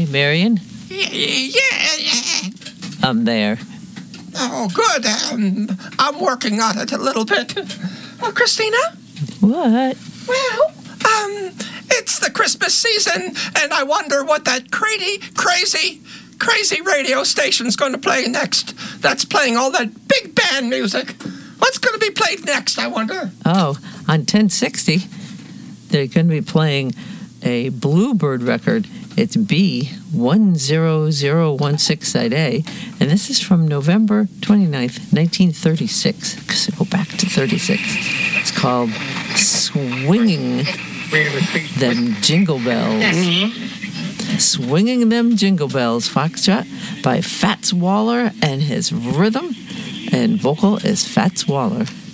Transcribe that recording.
Marion. Yeah. I'm there. Oh, good. I'm working on it a little bit. Christina? What? Well, it's the Christmas season, and I wonder what that crazy radio station's going to play next. That's playing all that big band music. What's going to be played next, I wonder? Oh, on 1060, they're going to be playing a Bluebird record. It's B10016 side A, and this is from November 29th, 1936. So go back to 36. It's called Swinging Them Jingle Bells. Swinging Them Jingle Bells, Foxtrot by Fats Waller, and his rhythm and vocal is Fats Waller.